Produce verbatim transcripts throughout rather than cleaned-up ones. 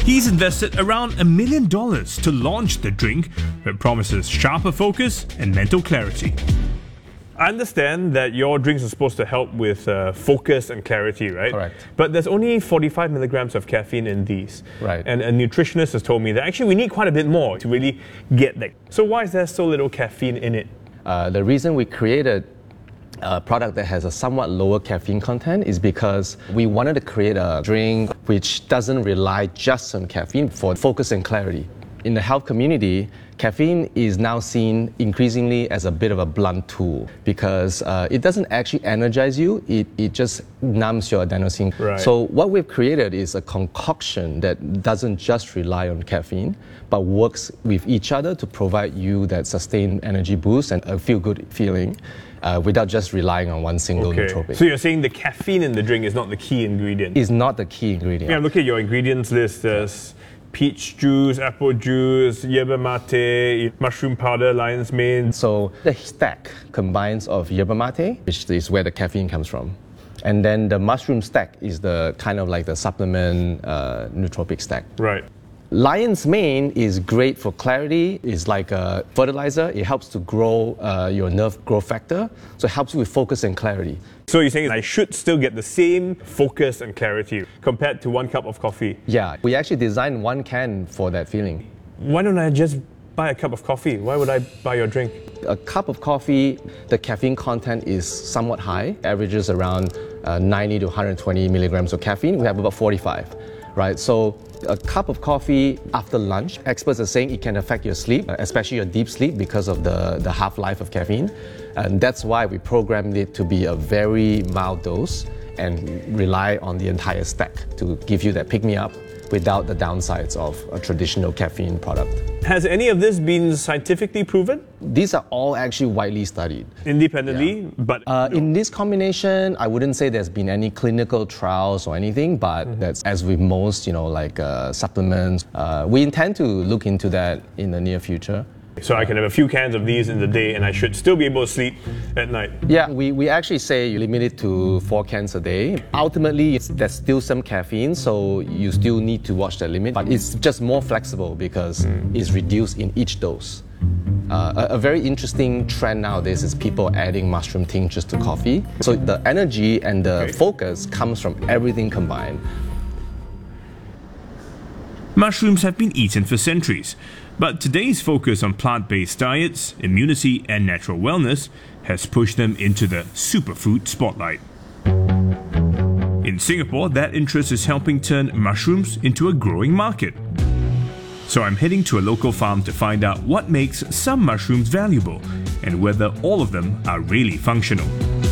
He's invested around a million dollars to launch the drink that promises sharper focus and mental clarity. I understand that your drinks are supposed to help with uh, focus and clarity, right? Correct. But there's only forty-five milligrams of caffeine in these. Right. And a nutritionist has told me that actually we need quite a bit more to really get that. So why is there so little caffeine in it? Uh, the reason we created a product that has a somewhat lower caffeine content is because we wanted to create a drink which doesn't rely just on caffeine for focus and clarity. In the health community, caffeine is now seen increasingly as a bit of a blunt tool because uh, it doesn't actually energize you, it, it just numbs your adenosine. Right. So what we've created is a concoction that doesn't just rely on caffeine, but works with each other to provide you that sustained energy boost and a feel-good feeling uh, without just relying on one single Okay. nootropic. So you're saying the caffeine in the drink is not the key ingredient? Is not the key ingredient. Yeah, look at your ingredients list. There's peach juice, apple juice, yerba mate, mushroom powder, lion's mane. So the stack combines of yerba mate, which is where the caffeine comes from. And then the mushroom stack is the kind of like the supplement uh, nootropic stack. Right. Lion's mane is great for clarity. It's like a fertilizer. It helps to grow uh, your nerve growth factor. So it helps you with focus and clarity. So you're saying I should still get the same focus and clarity compared to one cup of coffee? Yeah, we actually designed one can for that feeling. Why don't I just buy a cup of coffee? Why would I buy your drink? A cup of coffee, the caffeine content is somewhat high, averages around uh, ninety to one hundred twenty milligrams of caffeine. We have about forty-five, right? So a cup of coffee after lunch, experts are saying it can affect your sleep, especially your deep sleep because of the, the half-life of caffeine. And that's why we programmed it to be a very mild dose and rely on the entire stack to give you that pick-me-up without the downsides of a traditional caffeine product. Has any of this been scientifically proven? These are all actually widely studied. Independently, Yeah. but... Uh, no. In this combination, I wouldn't say there's been any clinical trials or anything, but mm-hmm. that's as with most, you know, like uh, supplements. Uh, we intend to look into that in the near future. So I can have a few cans of these in the day and I should still be able to sleep at night? Yeah, we, we actually say you limit it to four cans a day. Ultimately, it's, there's still some caffeine, so you still need to watch that limit, but it's just more flexible because mm. it's reduced in each dose. Uh, a, a very interesting trend nowadays is people adding mushroom tinctures to coffee. So the energy and the okay. focus comes from everything combined. Mushrooms have been eaten for centuries, but today's focus on plant-based diets, immunity and natural wellness has pushed them into the superfood spotlight. In Singapore, that interest is helping turn mushrooms into a growing market. So I'm heading to a local farm to find out what makes some mushrooms valuable and whether all of them are really functional.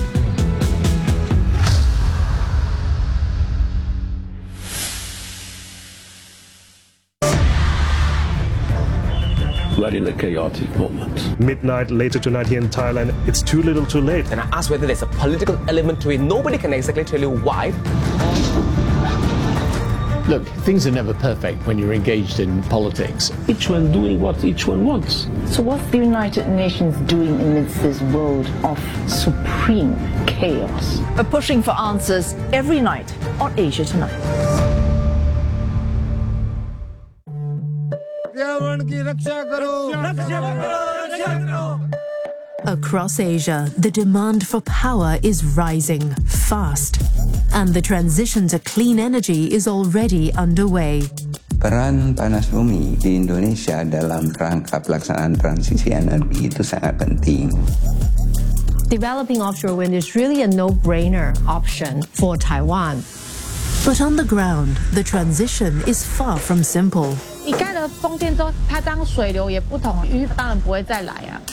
We're in a chaotic moment. Midnight later tonight here in Thailand, it's too little too late. And I asked whether there's a political element to it. Nobody can exactly tell you why. Look, things are never perfect when you're engaged in politics. Each one doing what each one wants. So what's the United Nations doing amidst this world of supreme chaos? We're pushing for answers every night on Asia Tonight. Across Asia, the demand for power is rising fast, and the transition to clean energy is already underway. Peran panas bumi di Indonesia dalam rangka pelaksanaan transisi energi itu sangat penting. Developing offshore wind is really a no-brainer option for Taiwan. But on the ground, the transition is far from simple. 你盖了风电之后，它当水流也不同，鱼当然不会再来啊。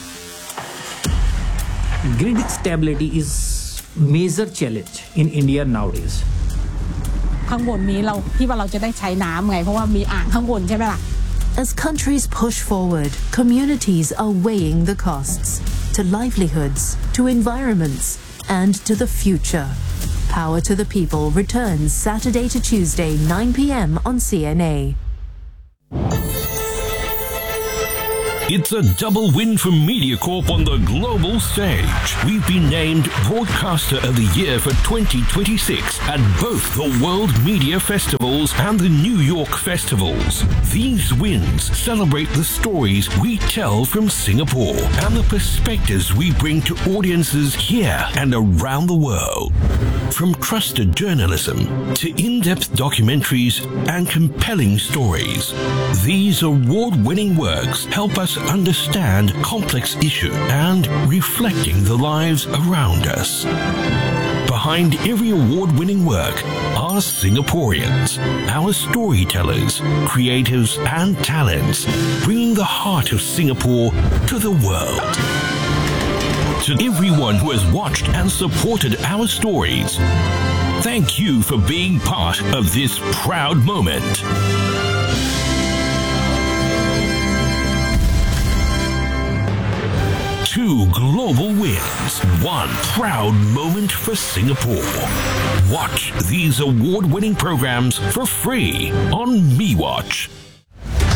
Grid stability is major challenge in India nowadays. ข้างบนนี้เราที่ว่าเราจะได้ใช้น้ำไงเพราะว่ามีอ่างข้างบนใช่ไหมล่ะ As countries push forward, communities are weighing the costs to livelihoods, to environments, and to the future. Power to the People returns Saturday to Tuesday, nine p m on C N A. It's a double win for MediaCorp on the global stage. We've been named Broadcaster of the Year for twenty twenty-six at both the World Media Festivals and the New York Festivals. These wins celebrate the stories we tell from Singapore and the perspectives we bring to audiences here and around the world. From trusted journalism to in-depth documentaries and compelling stories, these award-winning works help us understand complex issues and reflecting the lives around us. Behind every award-winning work are Singaporeans, our storytellers, creatives and talents, bringing the heart of Singapore to the world. To everyone who has watched and supported our stories, thank you for being part of this proud moment. Two global wins, one proud moment for Singapore. Watch these award-winning programs for free on MeWatch.